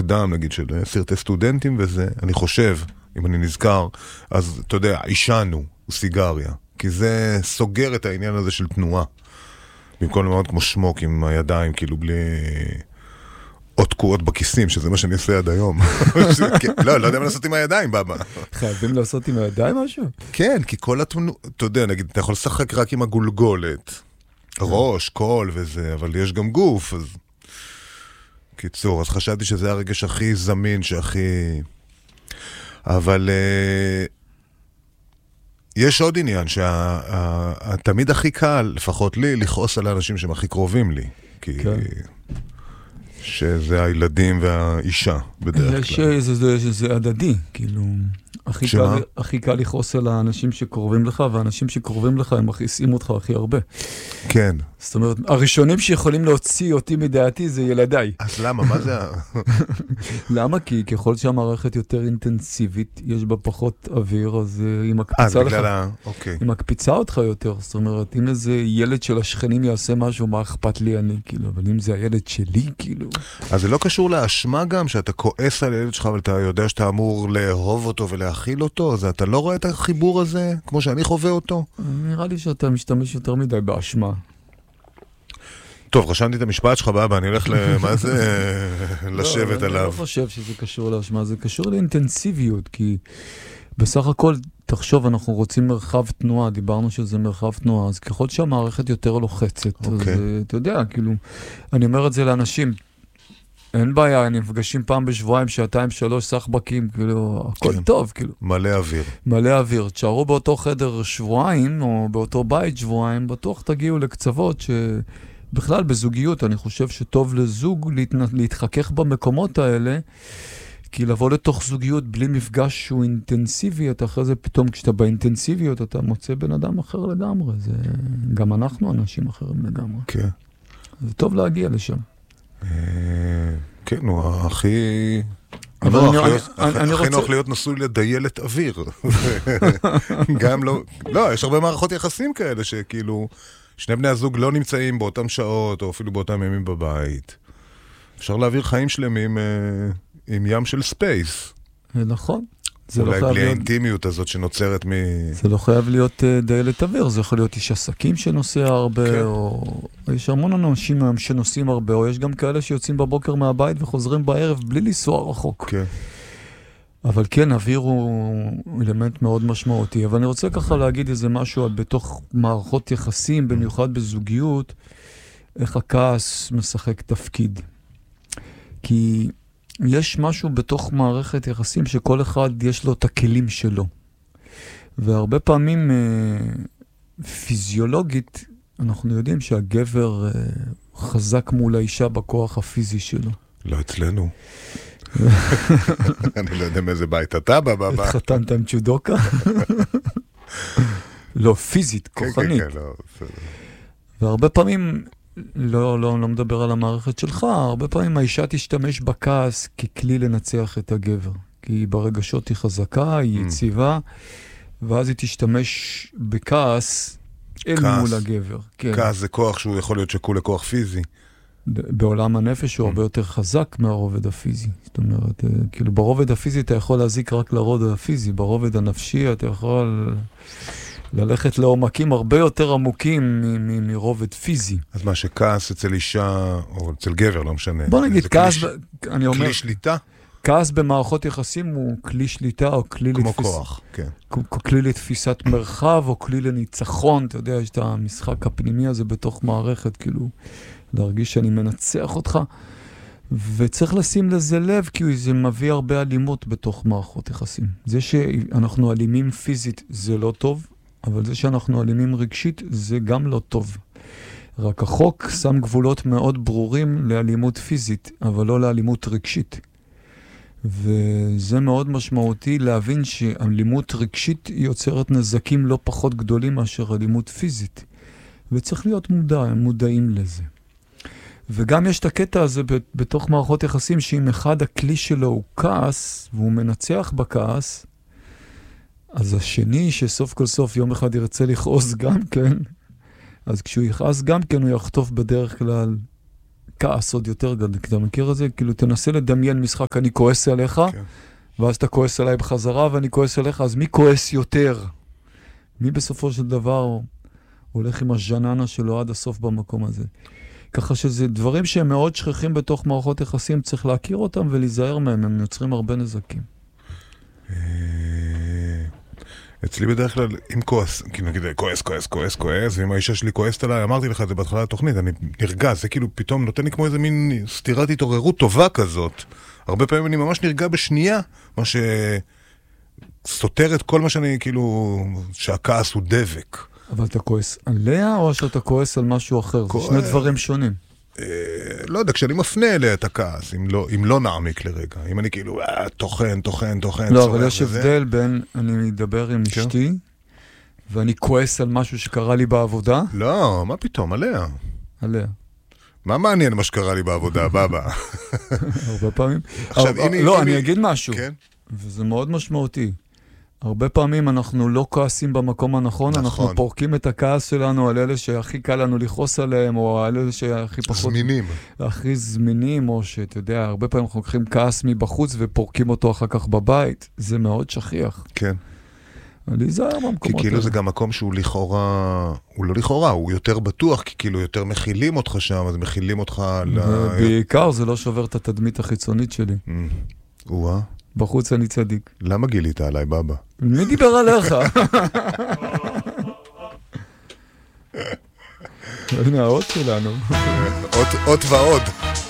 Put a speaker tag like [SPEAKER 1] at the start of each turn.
[SPEAKER 1] אדם, נגיד של סרטי סטודנטים וזה, אני חושב, אם אני נזכר, אז אתה יודע, עישנו, סיגריה, כי זה סוגר את העניין הזה של תנועה. במקום מאוד כמו שמוק עם הידיים, כאילו בלי עוד תקועות בכיסים, שזה מה שאני עושה עד היום. לא יודע מה לעשות עם הידיים, בבא.
[SPEAKER 2] חייבים לעשות עם הידיים משהו?
[SPEAKER 1] כן, כי כל התמונה, אתה יודע, נגיד, אתה יכול לשחק רק עם הגולגולת, ראש, קול וזה, אבל יש גם גוף, אז... קיצור, אז חשבתי שזה הרגש הכי זמין, שהכי... אבל... יש עוד עניין, שתמיד הכי קל, לפחות לי, לכעוס על האנשים שהם הכי קרובים לי. כי... שזה הילדים והאישה, בדרך כלל.
[SPEAKER 2] זה הדדי, כאילו... הכי קל לכעוס על האנשים שקרובים לך, והאנשים שקרובים לך הם מכעיסים אותך הכי הרבה.
[SPEAKER 1] כן.
[SPEAKER 2] זאת אומרת, הראשונים שיכולים להוציא אותי מדעתי זה ילדיי.
[SPEAKER 1] אז למה? מה זה?
[SPEAKER 2] למה? כי ככל שהמערכת יותר אינטנסיבית, יש בה פחות אוויר, אז היא מקפיצה לך.
[SPEAKER 1] אוקיי.
[SPEAKER 2] היא מקפיצה אותך יותר. זאת אומרת, אם איזה ילד של השכנים יעשה משהו, מה אכפת לי אני, כאילו, אבל אם זה הילד שלי, כאילו...
[SPEAKER 1] אז זה לא קשור לאשמה גם, שאתה כועס על הילד שלך, אבל אתה יודע שאתה אמור לאהוב אותו ולהכיל אותו, אז אתה לא רואה את החיבור הזה, כמו שאני חווה אותו?
[SPEAKER 2] נראה לי שאתה משתמש יותר מדי באשמה.
[SPEAKER 1] טוב, רשמתי את המשפט שלך, בבא, אני הולך מה זה לשבת עליו.
[SPEAKER 2] אני לא חושב שזה קשור לאשמה, זה קשור לאינטנסיביות, כי בסך הכל, תחשוב, אנחנו רוצים מרחב תנועה, דיברנו שזה מרחב תנועה, אז ככל שהמערכת יותר לוחצת, אז אתה יודע, כאילו, אני אומר את זה לאנשים, אין בעיה, אני מפגשים פעם בשבועיים, שעתיים, 3 סחבקים, כאילו, הכל טוב, כאילו.
[SPEAKER 1] מלא אוויר.
[SPEAKER 2] מלא אוויר. תשארו באותו חדר שבועיים, או באותו בית שבועיים, בטוח תגיעו לקצוות שבכלל בזוגיות, אני חושב שטוב לזוג להתחכך במקומות האלה, כי לבוא לתוך זוגיות בלי מפגש שהוא אינטנסיבי, אתה אחרי זה פתאום כשאתה באינטנסיביות, אתה מוצא בן אדם אחר לגמרי. זה... גם אנחנו אנשים אחרים לגמרי.
[SPEAKER 1] כן. זה
[SPEAKER 2] טוב להגיע לשם.
[SPEAKER 1] כן, הוא הכי נוח להיות נשוי לדיילת אוויר. גם לא, יש הרבה מערכות יחסים כאלה שכאילו שני בני הזוג לא נמצאים באותם שעות או אפילו באותם ימים בבית. אפשר להעביר חיים שלמים עם ים של ספייס.
[SPEAKER 2] נכון.
[SPEAKER 1] אולי בלי האינטימיות הזאת שנוצרת
[SPEAKER 2] זה לא חייב להיות דיילת אוויר, זה יכול להיות איש עסקים שנוסע הרבה, או יש המון אנשים שנוסעים הרבה, או יש גם כאלה שיוצאים בבוקר מהבית וחוזרים בערב בלי לנסוע רחוק. אבל כן, אוויר הוא אלמנט מאוד משמעותי. אבל אני רוצה ככה להגיד איזה משהו בתוך מערכות יחסים, במיוחד בזוגיות, איך הכעס משחק תפקיד. כי... יש משהו בתוך מערכת יחסים שכל אחד יש לו את הכלים שלו. והרבה פעמים פיזיולוגית אנחנו יודעים שהגבר חזק מול האישה בכוח הפיזי שלו.
[SPEAKER 1] לא אצלנו. אני לא יודע מאיזה בית אתה בא.
[SPEAKER 2] התחתנת עם צ'ודוקה? לא, פיזית, כוחנית.
[SPEAKER 1] כן, לא, בסדר.
[SPEAKER 2] והרבה פעמים... לא מדבר על המערכת שלך, הרבה פעמים האישה תשתמש בכעס ככלי לנצח את הגבר. כי ברגשות היא חזקה, היא יציבה, ואז היא תשתמש בכעס אל מול הגבר.
[SPEAKER 1] כעס זה כוח שהוא יכול להיות שקול לכוח פיזי.
[SPEAKER 2] בעולם הנפש הוא הרבה יותר חזק מהרובד הפיזי. זאת אומרת, כאילו ברובד הפיזי אתה יכול להזיק רק לרובד הפיזי, ברובד הנפשי אתה יכול... ללכת לעומקים הרבה יותר עמוקים מרובד פיזי.
[SPEAKER 1] אז מה שכעס אצל אישה, או אצל גבר, לא משנה.
[SPEAKER 2] בוא נגיד, כעס, אני אומר...
[SPEAKER 1] כלי שליטה?
[SPEAKER 2] כעס במערכות יחסים הוא כלי שליטה, או כלי
[SPEAKER 1] כמו כוח, כן.
[SPEAKER 2] כלי לתפיסת מרחב, או כלי לניצחון. אתה יודע, יש את המשחק הפנימי הזה בתוך מערכת, כאילו, להרגיש שאני מנצח אותך. וצריך לשים לזה לב, כי זה מביא הרבה אלימות בתוך מערכות יחסים. זה שאנחנו אלימים פיזית, זה לא טוב. אבל זה שאנחנו אלימים רגשית, זה גם לא טוב. רק החוק שם גבולות מאוד ברורים לאלימות פיזית, אבל לא לאלימות רגשית. וזה מאוד משמעותי להבין שאלימות רגשית יוצרת נזקים לא פחות גדולים מאשר אלימות פיזית. וצריך להיות מודעים לזה. וגם יש את הקטע הזה בתוך מערכות יחסים, שאם אחד הכלי שלו הוא כעס, והוא מנצח בכעס, אז השני שסוף כל סוף יום אחד ירצה לכעוס גם כן, אז כשהוא יכעס גם כן הוא יחטוף בדרך כלל כעס עוד יותר גדול, אתה מכיר את זה? כאילו, תנסה לדמיין משחק, אני כועס עליך, ואז אתה כועס עליי בחזרה, ואני כועס עליך, אז מי כועס יותר? מי בסופו של דבר הולך עם הז'ננה שלו עד הסוף במקום הזה? ככה שזה דברים שהם מאוד שכחים בתוך מערכות יחסים, צריך להכיר אותם ולהיזהר מהם, הם יוצרים הרבה נזקים.
[SPEAKER 1] אצלי בדרך כלל, אם כועס, כאילו נגיד כועס, ואם האישה שלי כועסת עליי, אמרתי לך את זה בהתחלה לתוכנית, אני נרגע, זה כאילו פתאום נותן לי כמו איזה מין סתירת התעוררות טובה כזאת. הרבה פעמים אני ממש נרגע בשנייה, מה שסותר את כל מה שאני כאילו, שהכעס הוא דבק.
[SPEAKER 2] אבל אתה כועס עליה או שאתה כועס על משהו אחר? זה שני דברים שונים.
[SPEAKER 1] לא יודע, כשאני מפנה אליה את הכעס, אם לא נעמיק לרגע, אם אני כאילו, תוכן,
[SPEAKER 2] לא, אבל יש הבדל בין, אני מדבר עם אשתי, ואני כועס על משהו שקרה לי בעבודה.
[SPEAKER 1] לא, מה פתאום, עליה.
[SPEAKER 2] עליה.
[SPEAKER 1] מה מעניין מה שקרה לי בעבודה, בבא?
[SPEAKER 2] הרבה פעמים. לא, אני אגיד משהו, וזה מאוד משמעותי. הרבה פעמים אנחנו לא כועסים במקום הנכון, אנחנו פורקים את הכעס שלנו על אלה שהכי קל לנו לכעוס עליהם, או על אלה שהכי פחות...
[SPEAKER 1] זמינים.
[SPEAKER 2] הכי זמינים, או שאתה יודע, הרבה פעמים אנחנו לוקחים כעס מבחוץ ופורקים אותו אחר כך בבית. זה מאוד שכיח.
[SPEAKER 1] כן.
[SPEAKER 2] להיזהר במקומות
[SPEAKER 1] כי כאילו זה גם מקום שהוא לכאורה, הוא לא לכאורה, הוא יותר בטוח, כי כאילו יותר מכילים אותך שם, אז מכילים אותך
[SPEAKER 2] בעיקר זה לא שובר את התדמית החיצונית שלי.
[SPEAKER 1] וואה.
[SPEAKER 2] בחוץ אני צדיק.
[SPEAKER 1] למה גילית עליי, בבא?
[SPEAKER 2] מי דיבר עליך? הנה האות שלנו.
[SPEAKER 1] אות ועוד.